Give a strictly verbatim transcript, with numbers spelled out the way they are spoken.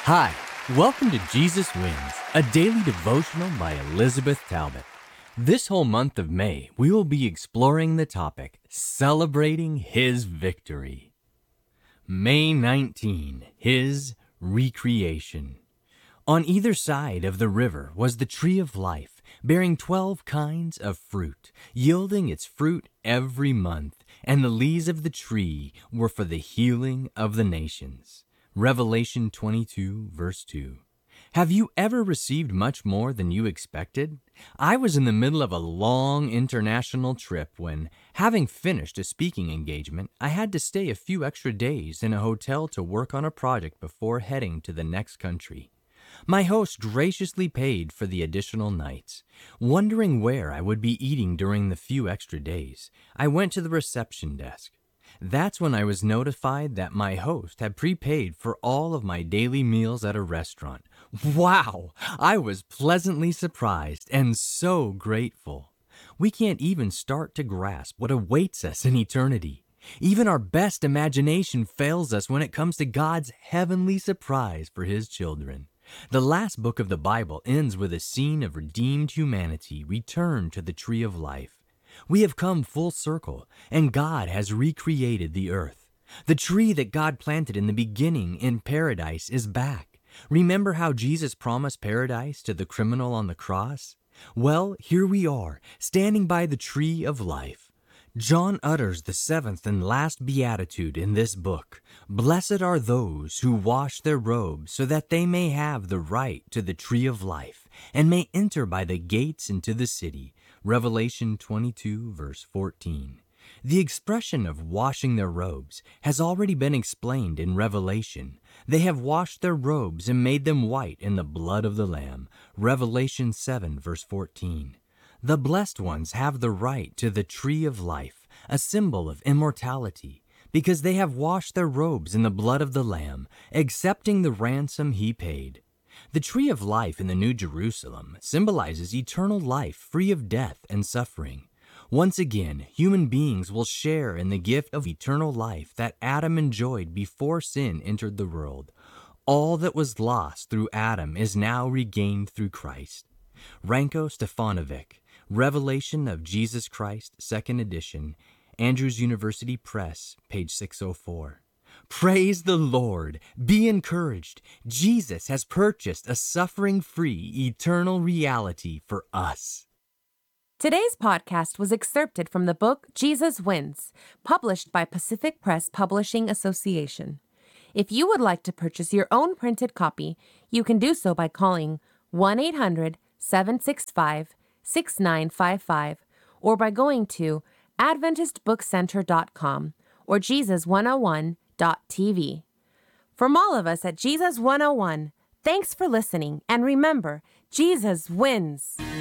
Hi, welcome to Jesus Wins, a daily devotional by Elizabeth Talbot. This whole month of May, we will be exploring the topic, Celebrating His Victory. May nineteenth, His Recreation. On either side of the river was the tree of life, bearing twelve kinds of fruit, yielding its fruit every month, and the leaves of the tree were for the healing of the nations. Revelation twenty-two, verse two. Have you ever received much more than you expected? I was in the middle of a long international trip when, having finished a speaking engagement, I had to stay a few extra days in a hotel to work on a project before heading to the next country. My host graciously paid for the additional nights. Wondering where I would be eating during the few extra days, I went to the reception desk. That's when I was notified that my host had prepaid for all of my daily meals at a restaurant. Wow! I was pleasantly surprised and so grateful. We can't even start to grasp what awaits us in eternity. Even our best imagination fails us when it comes to God's heavenly surprise for His children. The last book of the Bible ends with a scene of redeemed humanity returned to the tree of life. We have come full circle, and God has recreated the earth. The tree that God planted in the beginning in paradise is back. Remember how Jesus promised paradise to the criminal on the cross? Well, here we are, standing by the tree of life. John utters the seventh and last beatitude in this book. Blessed are those who wash their robes so that they may have the right to the tree of life and may enter by the gates into the city. Revelation twenty-two, verse fourteen. The expression of washing their robes has already been explained in Revelation. They have washed their robes and made them white in the blood of the Lamb. Revelation seven, verse fourteen. The blessed ones have the right to the tree of life, a symbol of immortality, because they have washed their robes in the blood of the Lamb, accepting the ransom He paid. The tree of life in the New Jerusalem symbolizes eternal life free of death and suffering. Once again, human beings will share in the gift of eternal life that Adam enjoyed before sin entered the world. All that was lost through Adam is now regained through Christ. Ranko Stefanovic, Revelation of Jesus Christ, second edition, Andrews University Press, page six oh four. Praise the Lord! Be encouraged! Jesus has purchased a suffering-free, eternal reality for us. Today's podcast was excerpted from the book Jesus Wins, published by Pacific Press Publishing Association. If you would like to purchase your own printed copy, you can do so by calling one eight hundred seven six five six nine five five or by going to adventist book center dot com or jesus one oh one dot t v. From all of us at Jesus one oh one, thanks for listening, and remember, Jesus wins!